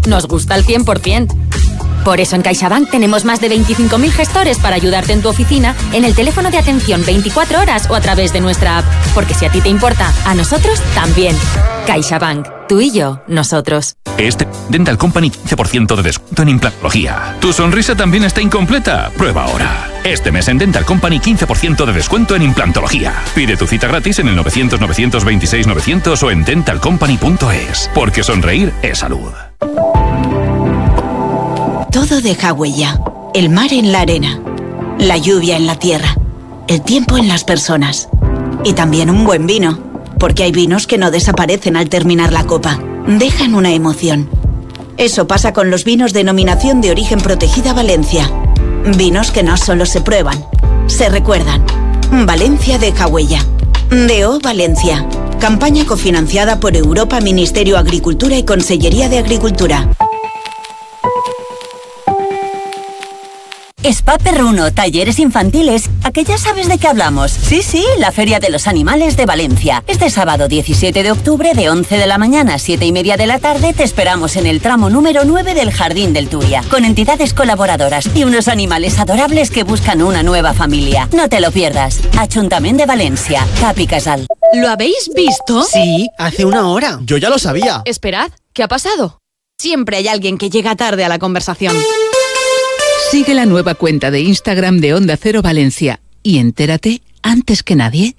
nos gusta al 100%. Por eso en CaixaBank tenemos más de 25.000 gestores para ayudarte en tu oficina, en el teléfono de atención 24 horas o a través de nuestra app. Porque si a ti te importa, a nosotros también. CaixaBank. Tú y yo, nosotros. Dental Company 15% de descuento en implantología. ¿Tu sonrisa también está incompleta? Prueba ahora. Este mes en Dental Company 15% de descuento en implantología. Pide tu cita gratis en el 900-926-900 o en dentalcompany.es. Porque sonreír es salud. Todo deja huella. El mar en la arena, la lluvia en la tierra, el tiempo en las personas. Y también un buen vino, porque hay vinos que no desaparecen al terminar la copa. Dejan una emoción. Eso pasa con los vinos Denominación de Origen Protegida Valencia. Vinos que no solo se prueban, se recuerdan. Valencia deja huella. DO Valencia. Campaña cofinanciada por Europa, Ministerio de Agricultura y Consellería de Agricultura. Spa Perruno, talleres infantiles. ¿A que ya sabes de qué hablamos? Sí, la Feria de los Animales de Valencia. Este sábado 17 de octubre de 11 de la mañana a 7:30 de la tarde te esperamos en el tramo número 9 del Jardín del Turia, con entidades colaboradoras y unos animales adorables que buscan una nueva familia. No te lo pierdas. Ayuntamiento de Valencia, Cap i Casal. ¿Lo habéis visto? Sí, hace una hora. Yo ya lo sabía. Esperad, ¿qué ha pasado? Siempre hay alguien que llega tarde a la conversación. Sigue la nueva cuenta de Instagram de Onda Cero Valencia y entérate antes que nadie.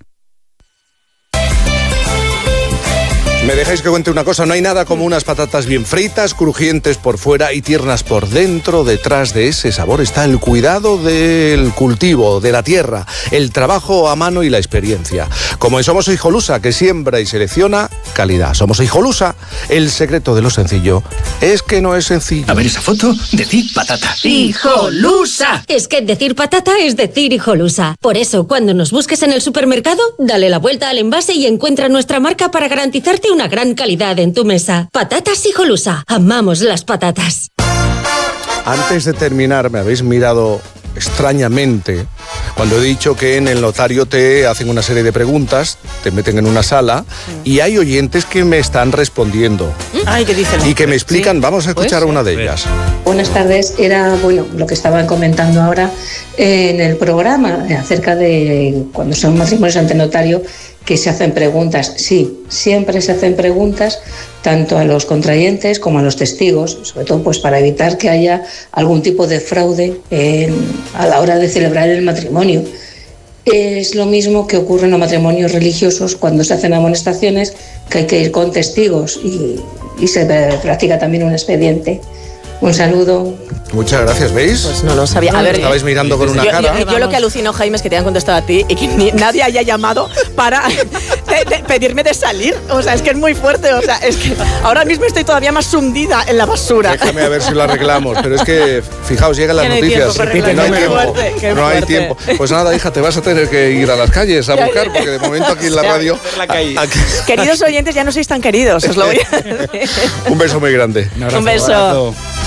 ¿Me dejáis que cuente una cosa? No hay nada como unas patatas bien fritas, crujientes por fuera y tiernas por dentro. Detrás de ese sabor está el cuidado del cultivo, de la tierra, el trabajo a mano y la experiencia. Como en Somos Hijolusa, que siembra y selecciona calidad. Somos Hijolusa, el secreto de lo sencillo es que no es sencillo. A ver esa foto, decir patata. ¡Hijolusa! Es que decir patata es decir Hijolusa. Por eso, cuando nos busques en el supermercado, dale la vuelta al envase y encuentra nuestra marca para garantizarte una gran calidad en tu mesa. Patatas Hijolusa. Amamos las patatas. Antes de terminar, me habéis mirado extrañamente cuando he dicho que en el notario te hacen una serie de preguntas, te meten en una sala y hay oyentes que me están respondiendo. Ay, ¿qué dicen? Y que me explican, vamos a escuchar una de ellas. Buenas tardes, era lo que estaban comentando ahora en el programa acerca de cuando son matrimonios ante notario, que se hacen preguntas. Sí, siempre se hacen preguntas tanto a los contrayentes como a los testigos, sobre todo pues para evitar que haya algún tipo de fraude a la hora de celebrar el matrimonio. Es lo mismo que ocurre en los matrimonios religiosos cuando se hacen amonestaciones, que hay que ir con testigos y se practica también un expediente. Un saludo. Muchas gracias, ¿veis? Pues no lo sabía. A ver, estabais mirando con una cara. Yo lo que alucino, Jaime, es que te hayan contestado a ti y que nadie haya llamado para pedirme de salir. O sea, es que es muy fuerte. O sea, es que ahora mismo estoy todavía más hundida en la basura. Déjame a ver si lo arreglamos. Pero es que, fijaos, llegan las noticias. No hay tiempo. Pues nada, hija, te vas a tener que ir a las calles a buscar, porque de momento aquí en la radio... Queridos oyentes, ya no sois tan queridos, os lo voy a decir. Un beso muy grande. Un beso.